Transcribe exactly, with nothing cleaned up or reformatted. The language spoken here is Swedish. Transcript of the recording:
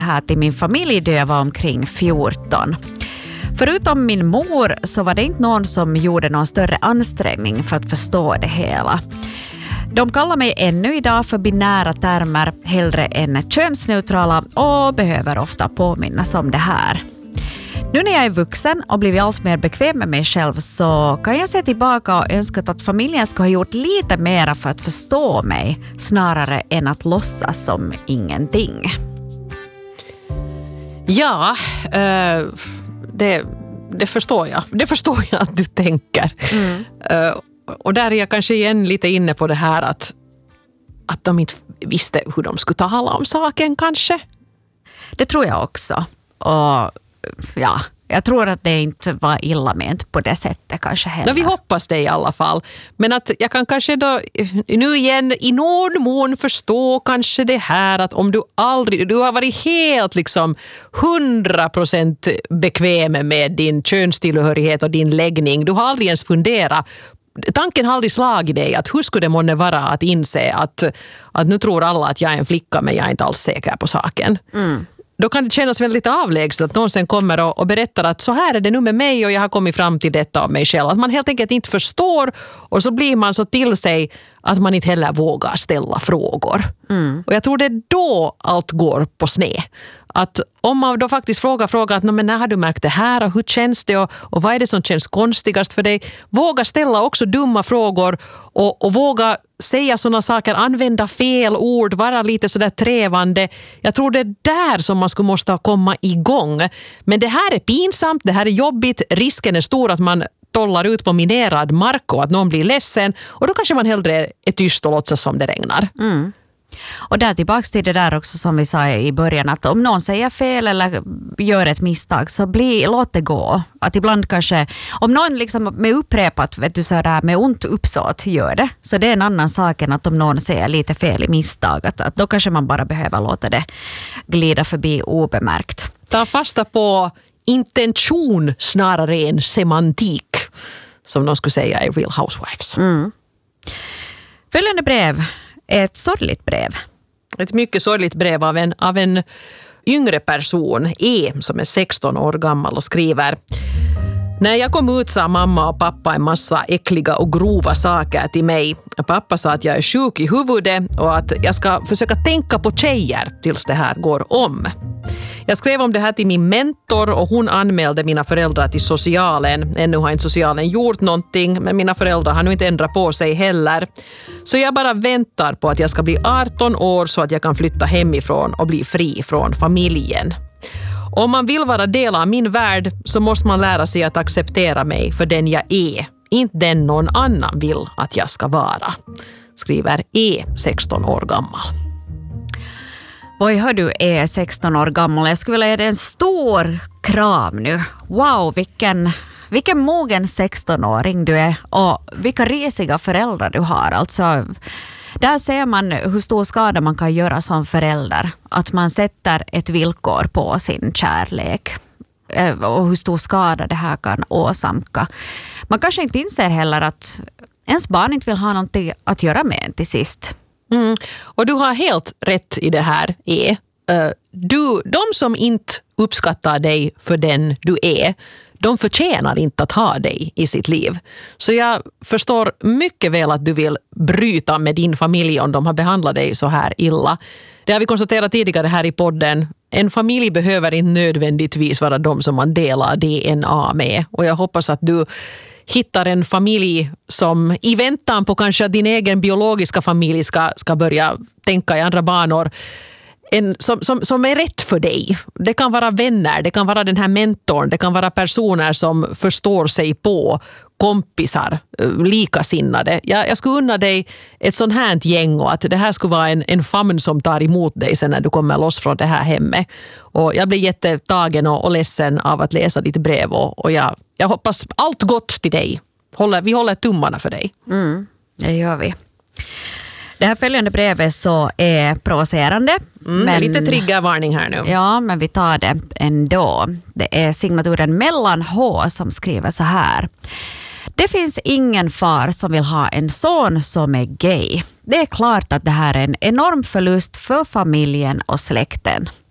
här till min familj då jag var omkring fjorton. Förutom min mor så var det inte någon som gjorde någon större ansträngning för att förstå det hela. De kallar mig ännu idag för binära termer hellre än könsneutrala och behöver ofta påminnas om det här. Nu när jag är vuxen och blivit allt mer bekväm med mig själv så kan jag se tillbaka och önska att familjen skulle ha gjort lite mer för att förstå mig snarare än att låtsas som ingenting. Ja, uh, det, det förstår jag. Det förstår jag att du tänker. Mm. Uh, och där är jag kanske igen lite inne på det här att, att de inte visste hur de skulle tala om saken kanske. Det tror jag också. Och ja, jag tror att det inte var illa ment på det sättet kanske heller. No, vi hoppas det i alla fall. Men att jag kan kanske då nu igen i någon mån förstå kanske det här att om du aldrig, du har varit helt liksom hundra procent bekväm med din könstillhörighet och din läggning. Du har aldrig ens funderat. Tanken har aldrig slagit dig att hur skulle det månne vara att inse att, att nu tror alla att jag är en flicka men jag är inte alls säker på saken. Mm. Då kan det kännas väldigt avlägset att någon sen kommer och, och berättar att så här är det nu med mig och jag har kommit fram till detta av mig själv. Att man helt enkelt inte förstår och så blir man så till sig att man inte heller vågar ställa frågor. Mm. Och jag tror det är då allt går på sned. Att om man då faktiskt frågar frågar att men när har du märkt det här och hur känns det och, och vad är det som känns konstigast för dig? Våga ställa också dumma frågor och, och våga säga sådana saker, använda fel ord, vara lite sådär trävande. Jag tror det är där som man skulle måste komma igång. Men det här är pinsamt, det här är jobbigt, risken är stor att man tollar ut på minerad mark och att någon blir ledsen och då kanske man hellre är tyst och låtsas som det regnar. Mm. Och där tillbaks till det där också som vi sa i början att om någon säger fel eller gör ett misstag så bli, låt det gå. Att ibland kanske, om någon liksom med upprepat vet du, så där, med ont uppsåt gör det så det är en annan sak än att om någon säger lite fel i misstag att, att då kanske man bara behöver låta det glida förbi obemärkt. Ta fasta på intention snarare än semantik som de skulle säga i Real Housewives. Mm. Följande brev. Ett sorgligt brev. Ett mycket sorgligt brev av en, av en yngre person, E, som är sexton år gammal och skriver: när jag kom ut sa mamma och pappa en massa äckliga och grova saker till mig. Pappa sa att jag är sjuk i huvudet och att jag ska försöka tänka på tjejer tills det här går om. Jag skrev om det här till min mentor och hon anmälde mina föräldrar till socialen. Ännu har inte socialen gjort någonting men mina föräldrar har nu inte ändrat på sig heller. Så jag bara väntar på att jag ska bli arton år så att jag kan flytta hemifrån och bli fri från familjen. Om man vill vara del av min värld så måste man lära sig att acceptera mig för den jag är. Inte den någon annan vill att jag ska vara. Skriver E, sexton år gammal. Oj, hör du är sexton år gammal. Jag skulle vilja ge dig en stor kram nu. Wow, vilken, vilken mogen sexton-åring du är. Och vilka resiga föräldrar du har. Alltså, där ser man hur stor skada man kan göra som förälder. Att man sätter ett villkor på sin kärlek. Och hur stor skada det här kan åsamka. Man kanske inte inser heller att ens barn inte vill ha någonting att göra med en till sist. Mm. Och du har helt rätt i det här är uh, du, de som inte uppskattar dig för den du är, de förtjänar inte att ha dig i sitt liv. Så jag förstår mycket väl att du vill bryta med din familj om de har behandlat dig så här illa. Det har vi konstaterat tidigare här i podden. En familj behöver inte nödvändigtvis vara de som man delar D N A med. Och jag hoppas att du hittar en familj som i väntan på kanske att din egen biologiska familj ska, ska börja tänka i andra banor. En, som, som, som är rätt för dig. Det kan vara vänner, det kan vara den här mentorn, det kan vara personer som förstår sig på, kompisar, likasinnade. Jag, jag skulle unna dig ett sånt här gäng och att det här skulle vara en, en famn som tar emot dig sen när du kommer loss från det här hemmet. Och jag blir jättetagen och, och ledsen av att läsa ditt brev och, och jag, jag hoppas allt gott till dig. Håller, vi håller tummarna för dig. Mm, det gör vi. Det här följande brevet så är provocerande. Mm, men, lite triggervarning här nu. Ja, men vi tar det ändå. Det är signaturen Mellan H som skriver så här. Det finns ingen far som vill ha en son som är gay. Det är klart att det här är en enorm förlust för familjen och släkten.